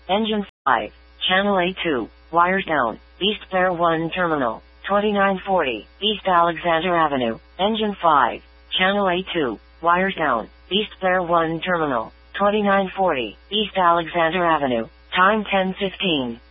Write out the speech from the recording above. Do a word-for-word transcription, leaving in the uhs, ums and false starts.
Engine five. Channel A two. Wires down. East Fair one Terminal. twenty-nine forty. East Alexander Avenue. Engine five. Channel A two. Wires down. East Fair one Terminal. twenty-nine forty. East Alexander Avenue. Time ten fifteen.